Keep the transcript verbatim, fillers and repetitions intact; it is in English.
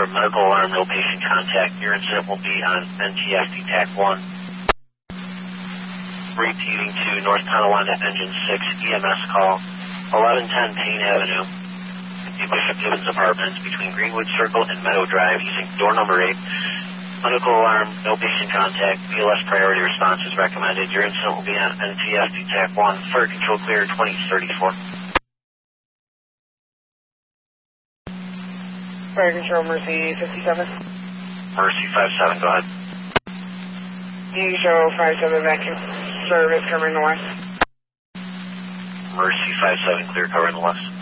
from medical alarm, no patient contact. Your incident will be on N T F D T A C one. Repeating to North Tonawanda Engine six E M S call, eleven ten Payne Avenue, Bishop Gibbons Apartments between Greenwood Circle and Meadow Drive using door number eight. Medical alarm, no patient contact, B L S priority response is recommended. Your incident will be on N T F D T A C one. Fire control clear twenty thirty-four. Fire control Mercy fifty-seven. Mercy five seven, go ahead. You show five seven vacuum service covering the west. Mercy five seven, clear covering the west.